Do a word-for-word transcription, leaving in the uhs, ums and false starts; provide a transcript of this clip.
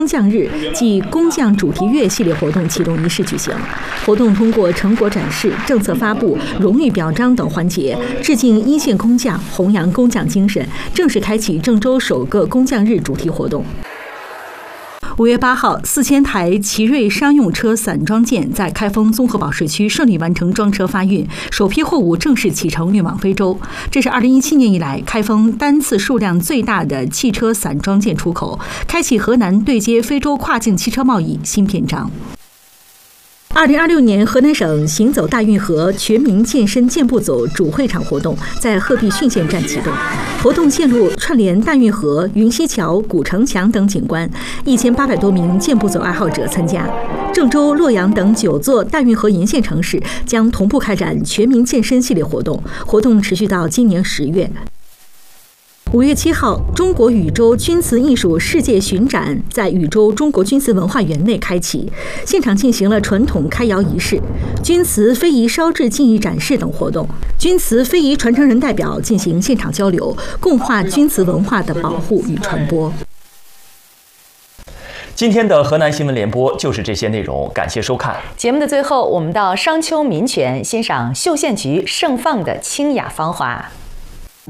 工匠日暨工匠主题乐系列活动启动仪式举行。活动通过成果展示、政策发布、荣誉表彰等环节，致敬一线工匠，弘扬工匠精神，正式开启郑州首个工匠日主题活动。五月八号，四千台奇瑞商用车散装件在开封综合保税区顺利完成装车发运，首批货物正式启程运往非洲。这是二零一七年以来开封单次数量最大的汽车散装件出口，开启河南对接非洲跨境汽车贸易新篇章。二零二六年河南省行走大运河全民健身健步走主会场活动在鹤壁浚县站启动，活动线路串联大运河、云溪桥、古城墙等景观，一千八百多名健步走爱好者参加。郑州、洛阳等九座大运河沿线城市将同步开展全民健身系列活动，活动持续到今年十月。五月七号，中国禹州钧瓷艺术世界巡展在禹州中国钧瓷文化园内开启，现场进行了传统开窑仪式、钧瓷非遗烧制技艺展示等活动。钧瓷非遗传承人代表进行现场交流，共话钧瓷文化的保护与传播。 今天的河南新闻联播就是这些内容，感谢收看。 节目的最后，我们到商丘民泉欣赏绣线菊盛放的清雅芳华。